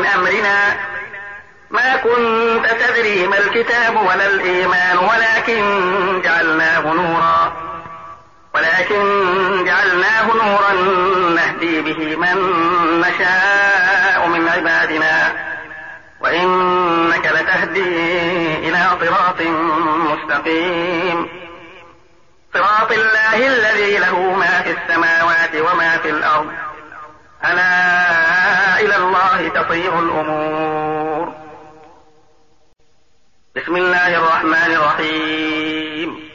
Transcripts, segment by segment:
أمرنا ما كنت تدري ما الكتاب ولا الإيمان ولكن جعلناه نورا نهدي به من نشاء من عبادنا وإنك لتهدي إلى صراط مستقيم صراط الله الذي له ما في السماوات وما في الأرض ألا إلى الله تصير الأمور. بسم الله الرحمن الرحيم.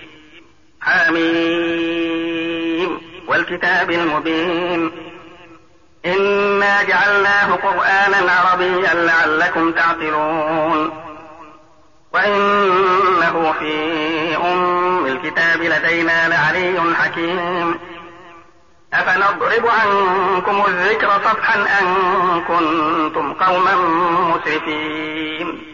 حميم والكتاب المبين إنا جعلناه قرآنا عربيا لعلكم تعقلون وإنه في أم الكتاب لدينا لعلي حكيم أفنضرب عنكم الذكر صفحا أن كنتم قوما مسرفين.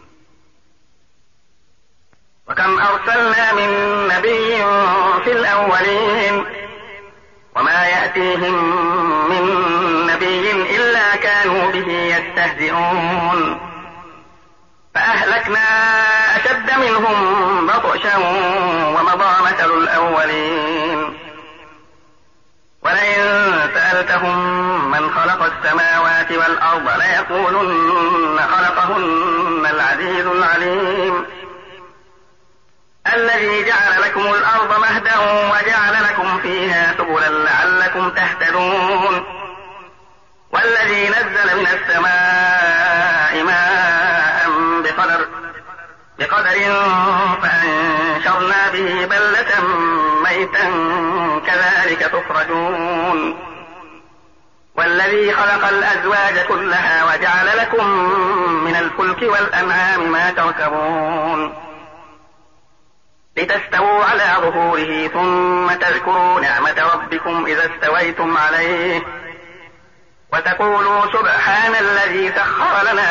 وكم أرسلنا من نبي في الأولين وما يأتيهم من نبي إلا كانوا به يستهزئون فأهلكنا أشد منهم بطشا ومضى مثل الأولين ولئن سألتهم من خلق السماوات والأرض ليقولن خلقهن العزيز العليم الذي جعل لكم الأرض مهدا وجعل لكم فيها سبلا لعلكم تهتدون والذي نزل من السماء ماء بقدر فأنشرنا به بلة ميتا كذلك تخرجون والذي خلق الأزواج كلها وجعل لكم من الفلك والأنعام ما تركبون لتستووا على ظهوره ثم تذكروا نعمة ربكم إذا استويتم عليه وتقولوا سبحان الذي سخر لنا